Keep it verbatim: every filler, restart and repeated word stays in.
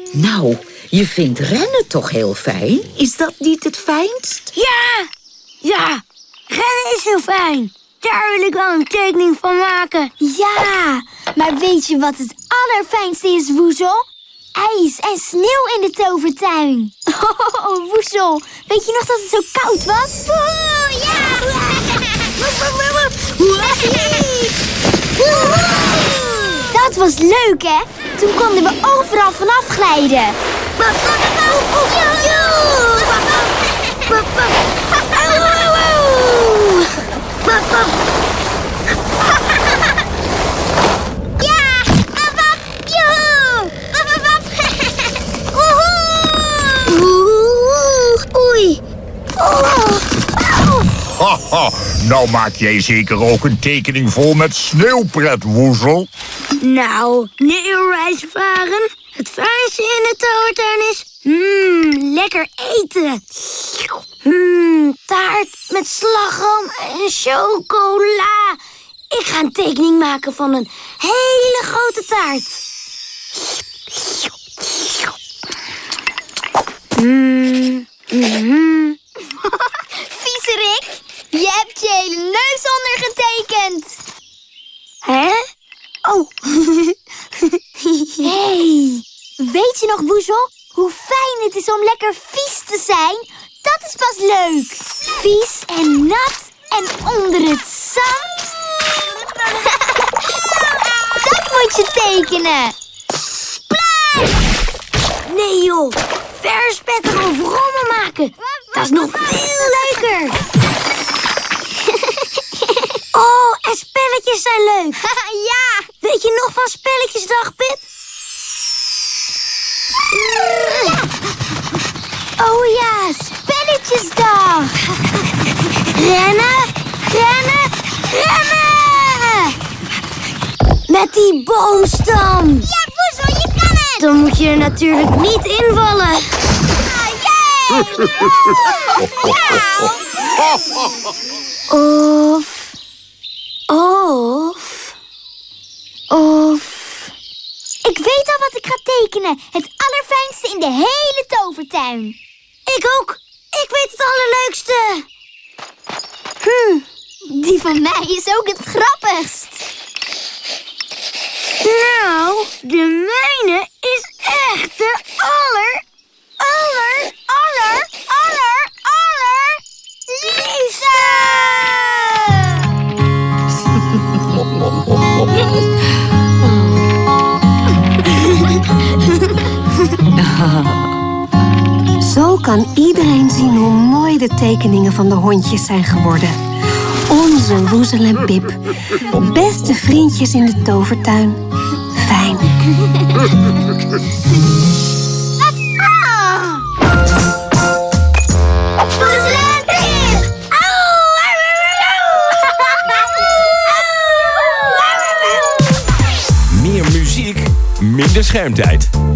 Nou, je vindt rennen toch heel fijn? Is dat niet het fijnst? Ja, ja, rennen is heel fijn. Daar wil ik wel een tekening van maken. Ja, maar weet je wat het allerfijnste is, Woezel? IJs en sneeuw in de tovertuin. Oh, Woezel, weet je nog dat het zo koud was? Woe, ja! Dat was leuk, hè? Toen konden we overal vanaf glijden. Ja! Af, af! Joehoe! Af, af, af! Woehoe! Oei! Haha, nou maak jij zeker ook een tekening vol met sneeuwpret, Woezel. Nou, nee hoor, reisvaren. Het fijnste in de tovertuin is... Mmm, lekker eten. Mmm, taart met slagroom en chocola. Ik ga een tekening maken van een hele grote taart. Mmm, mm-hmm. Viezerik, je hebt je hele neus ondergetekend. Hè? Oh. Hey, weet je nog, Woezel, hoe fijn het is om lekker vies te zijn? Dat is pas leuk. Vies en nat en onder het zand. Dat moet je tekenen. Nee joh, verspetter of rommel maken. Dat is nog veel leuker. Oh, en spelletjes zijn leuk. Ja. Weet je nog van Spelletjesdag, Pip? Oh ja, Spelletjesdag. Rennen, rennen, rennen! Met die boomstam. Ja, Woezel, je kan het. Dan moet je er natuurlijk niet invallen. Ah, jee. Of... Of... Of... Ik weet al wat ik ga tekenen. Het allerfijnste in de hele tovertuin. Ik ook. Ik weet het allerleukste. Hm, die van mij is ook het grappigst. Nou, de mijne is echt de aller, aller, aller, aller, aller liefste! Zo kan iedereen zien hoe mooi de tekeningen van de hondjes zijn geworden. Onze Woezel en Pip. Beste vriendjes in de tovertuin. Fijn. Woezel en Pip! Meer muziek, minder schermtijd.